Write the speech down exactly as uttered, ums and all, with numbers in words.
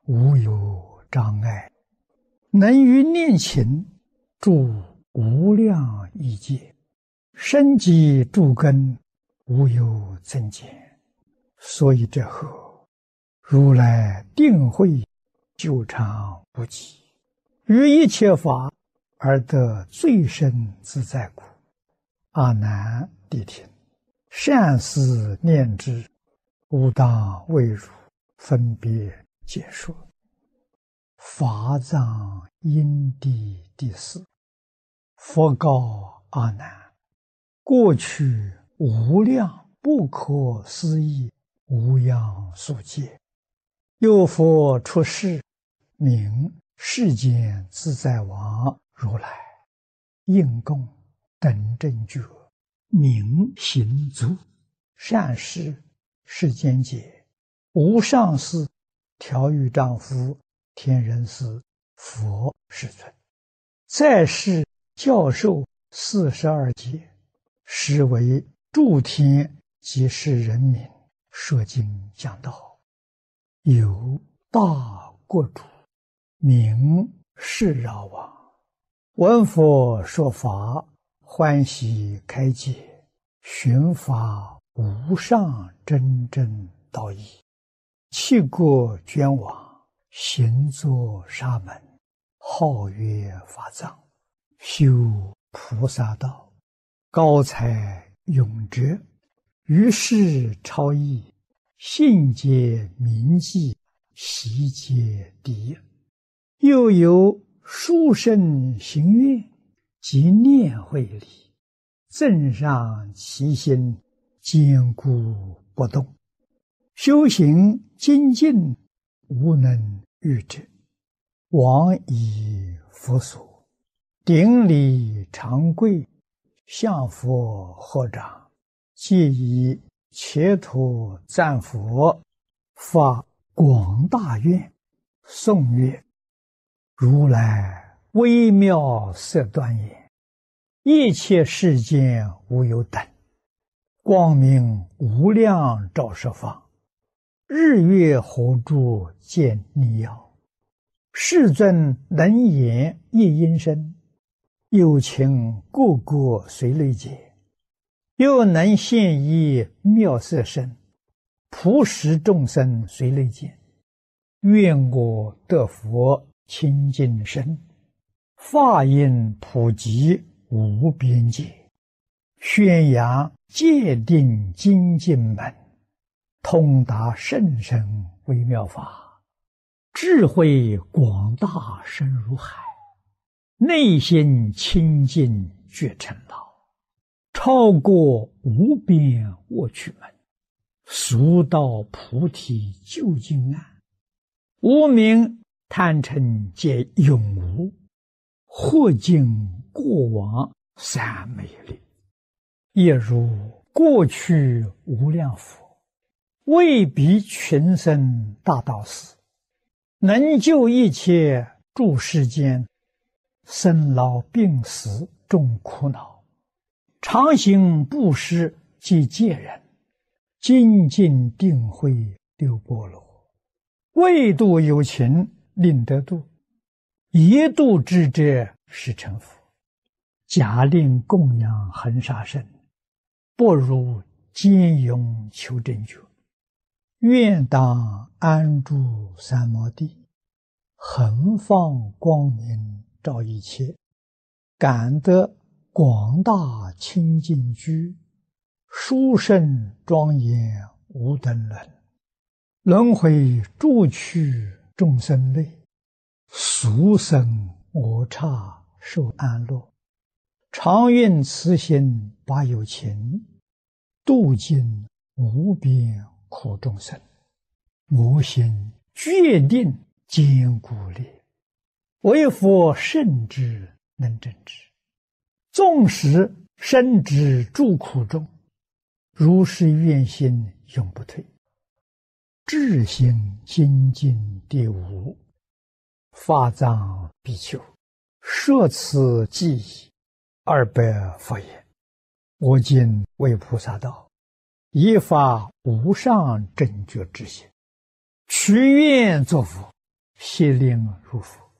无有障碍，能于念勤助无量亿劫，生机诸根，无有增减。所以这后如来定慧久长不极，于一切法而得最深自在故。阿难谛听，善思念之，吾当为汝分别解说。法藏因地第四。佛告阿难：过去无量不可思议无量数劫，有佛出世，名世间自在王如来，应供等正觉，明行足，善事世间解，无上士，调御丈夫，天人师，佛世尊，在世教授四十二劫，实为诸天及世人民说经讲道。有大国主，名释饶王，闻佛说法，欢喜开解，寻法无上真正道义，弃国捐往，行作沙门，号曰法藏，修菩萨道，高才永哲，于世超逸，信解铭记，习皆第一。又有殊胜行愿及念慧力，增上其心，坚固不动，修行精进，无能御之。往以佛所，顶礼长跪，向佛合掌，皆以切土赞佛，发广大愿，颂曰：如来微妙色端严，一切世间无有等，光明无量照十方，日月火柱见逆耀，世尊能言一音声，有情个个随类解，又能现一妙色身，普使众生随类见。愿我得佛清净身，法音普及无边界，宣扬戒定精进门，通达甚深微妙法，智慧广大深如海，内心清净觉成老，超过无边卧趣门，速到菩提究竟岸，无明贪嗔皆永无，或尽过往三昧力。亦如过去无量佛，为彼群生大道士，能救一切诸世间生老病死众苦恼，常行布施及戒人，精进定慧六波罗，为度有情令得度，一度之者是成佛。假令供养恒沙身，不如坚勇求真觉。愿当安住三摩地，恒放光明照一切，感得广大清净居，殊胜庄严无等伦。轮回诸趣众生类，俗生我刹受安乐。常愿慈心把有情，度尽无边苦众生。我心决定坚固力，为佛圣之能证之。纵使身之诸苦中，如是愿心永不退。智心精进第五。法藏比丘，摄此记忆二百佛言：我今为菩萨道，以发无上正觉之心，许愿作佛， 悉令入佛。